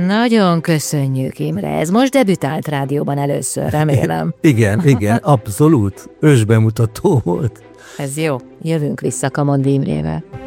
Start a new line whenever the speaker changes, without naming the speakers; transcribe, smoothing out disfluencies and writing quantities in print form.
Nagyon köszönjük, Imre. Ez most debütált rádióban először, remélem.
Igen, abszolút. Ősbemutató volt.
Ez jó. Jövünk vissza Kamondi Imrével.